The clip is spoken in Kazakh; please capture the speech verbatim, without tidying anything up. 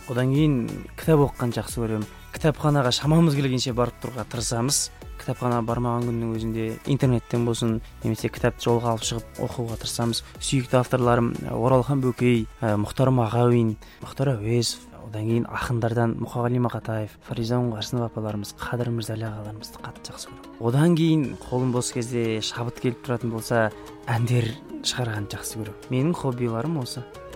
Одан кейін кітап оқуған жақсы көремін. Кітапханаға шамамыз келгенше барып тұруға тырысамыз. Кітапханаға бармаған күннің өзінде интернеттен болсын, немесе кітапты жолға алып шығып оқуға тырысамыз. Сүйікті авторларым Оралхан Бөкей, Мұхтар Мағауин, Мұхтар Әуезов, одан кейін ақындардан Мұқағали Мақатаев, Фариза Оңғарсынова апаларымыз, Қадыр Мырзали ағаларымызды қатты жақсы көремін. Одан кейін қолым бос кезде шабыт келіп тұратын болса, әндер шығарғанды жақсы көремін. Менің хоббиларым осы.